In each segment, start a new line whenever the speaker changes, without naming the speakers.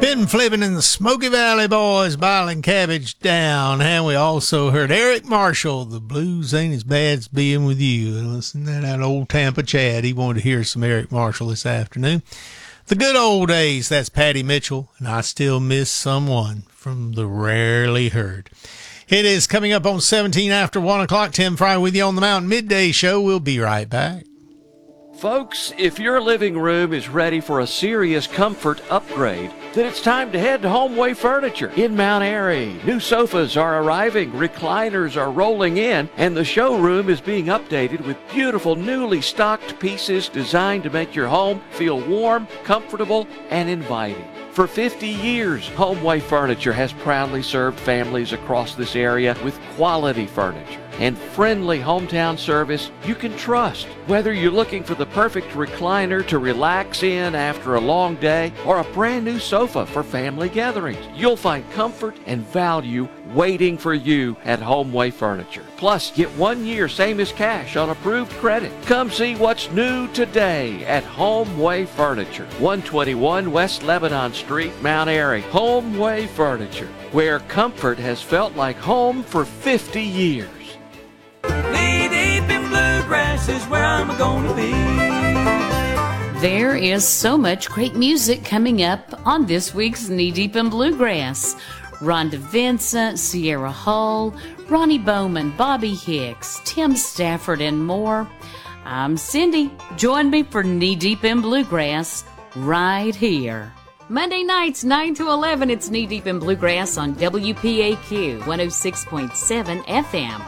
Finn Flippin and the Smoky Valley Boys boiling cabbage down. And we also heard Eric Marshall, The Blues Ain't As Bad As Being With You. And listen to that old Tampa Chad. He wanted to hear some Eric Marshall this afternoon. The Good Old Days, that's Patty Mitchell, and I Still Miss Someone from the Rarely Heard. It is coming up on 17 after 1 o'clock. Tim Fry with you on the Mountain Midday Show. We'll be right back.
Folks, if your living room is ready for a serious comfort upgrade, then it's time to head to Homeway Furniture in Mount Airy. New sofas are arriving, recliners are rolling in, and the showroom is being updated with beautiful newly stocked pieces designed to make your home feel warm, comfortable, and inviting. For 50 years, Homeway Furniture has proudly served families across this area with quality furniture and friendly hometown service you can trust. Whether you're looking for the perfect recliner to relax in after a long day or a brand new sofa for family gatherings, you'll find comfort and value waiting for you at Homeway Furniture. Plus, get 1 year same as cash on approved credit. Come see what's new today at Homeway Furniture, 121 West Lebanon Street, Mount Airy. Homeway Furniture, where comfort has felt like home for 50 years.
Knee deep in bluegrass is where I'm gonna be.
There is so much great music coming up on this week's Knee Deep in Bluegrass. Rhonda Vincent, Sierra Hull, Ronnie Bowman, Bobby Hicks, Tim Stafford, and more. I'm Cindy. Join me for Knee Deep in Bluegrass right here. Monday nights, 9 to 11, it's Knee Deep in Bluegrass on WPAQ 106.7 FM.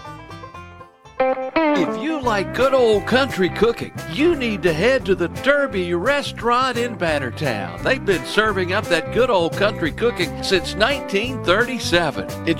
If you like good old country cooking, you need to head to the Derby Restaurant in Bannertown. They've been serving up that good old country cooking since 1937. Enjoy